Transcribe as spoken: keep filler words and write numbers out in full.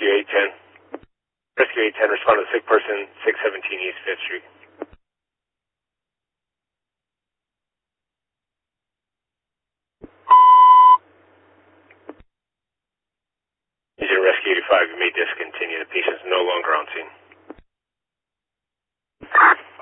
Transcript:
Rescue eight ten. Rescue eight ten, respond to sick person, six seventeen East fifth Street. Agent Rescue eighty-five, you may discontinue. The patient is no longer on scene.